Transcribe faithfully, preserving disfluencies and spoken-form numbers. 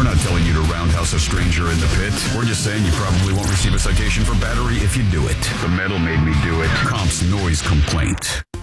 We're not telling you to roundhouse a stranger in the pit. We're just saying you probably won't receive a citation for battery if you do it. The metal made me do it. Comp's noise complaint.